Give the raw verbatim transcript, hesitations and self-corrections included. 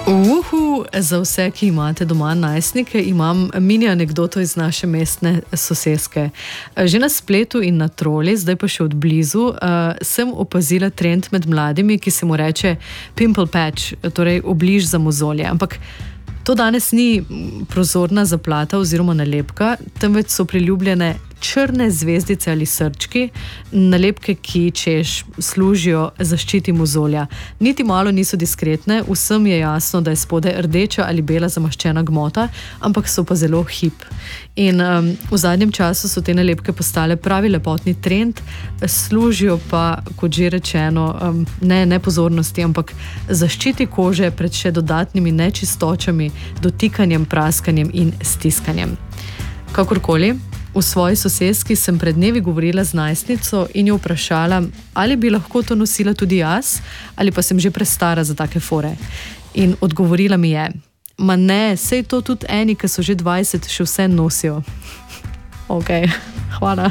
Uhu, za vse, ki imate doma najstnike, imam mini anekdoto iz naše mestne soseske. Že na spletu in na troli, zdaj pa še od blizu, uh, sem opazila trend med mladimi, ki se mu reče pimple patch, torej obliž za mozolje. Ampak to danes ni prozorna zaplata oziroma nalepka, temveč so priljubljene črne zvezdice ali srčki, nalepke, ki češ služijo zaščiti mozolja. Niti malo niso diskretne, vsem je jasno, da je spodaj rdeča ali bela zamaščena gmota, ampak so pa zelo hip. In um, v zadnjem času so te nalepke postale pravi lepotni trend, služijo pa, kot že rečeno, um, ne, ne pozornosti, ampak zaščiti kože pred še dodatnimi nečistočami, dotikanjem, praskanjem in stiskanjem. Kakorkoli, v svoji soseski sem pred dnevi govorila z najstnico in jo vprašala, ali bi lahko to nosila tudi jaz, ali pa sem že prestara za take fore. In odgovorila mi je, ma ne, sej to tudi eni, ki so že dvajset, še vse nosijo. Ok, hvala.